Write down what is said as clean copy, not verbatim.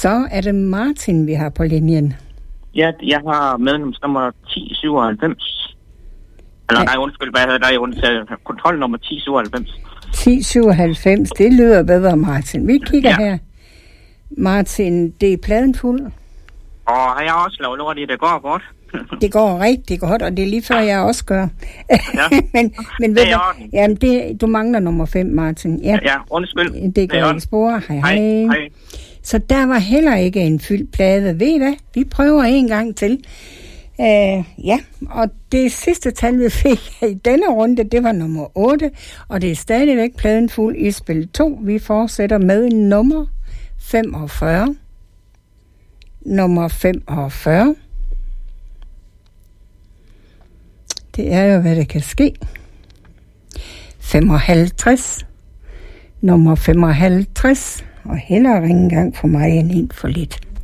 Så er det Martin, vi har på linjen. Ja, jeg har medlemsnummer 1097. Eller nej, undskyld, hvad hedder der? Kontrolnummer 1097. 1097, det lyder bedre, Martin. Vi kigger her. Martin, det er pladen fuld. Og har jeg også lavet lort i, det går godt? Det går rigtig godt, og det er lige før jeg også gør. Ja. men ved du, jamen du mangler nummer 5, Martin. Ja, undskyld. Det går i spor. Hej. Så der var heller ikke en fyldt plade. Ved I hvad? Vi prøver en gang til. Og det sidste tal, vi fik i denne runde, det var nummer 8. Og det er stadigvæk pladen fuld i spil 2. Vi fortsætter med nummer 45. Nummer 45. Det er jo, hvad der kan ske. 55. Nummer 55. Og hellere ringe en gang for mig end en for lidt.